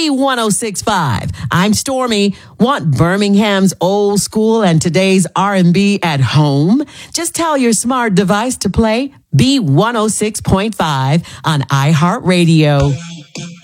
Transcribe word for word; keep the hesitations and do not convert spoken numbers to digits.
B one oh six point five. I'm Stormy. Want Birmingham's old school and today's R and B at home? Just tell your smart device to play B one oh six point five on iHeartRadio.